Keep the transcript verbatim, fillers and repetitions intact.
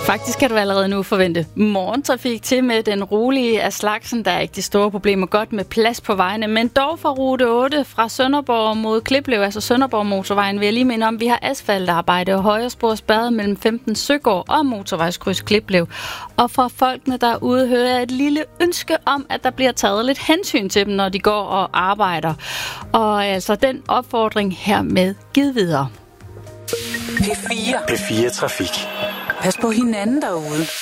Faktisk kan du allerede nu forvente morgentrafik til med den rolige af slagsen. Der er ikke de store problemer, godt med plads på vejene, men dog fra rute otte fra Sønderborg mod Kliplev, altså Sønderborg motorvejen, vil jeg lige minde om, vi har asfaltarbejde og højrespor spærret mellem femten Søgård og motorvejskryds Kliplev. Og fra folkene derude hører jeg et lille ønske om, at der bliver taget lidt hensyn til dem, når de går og arbejder. Og altså den opfordring hermed givet videre. P fire. P fire Trafik. Pas på hinanden derude.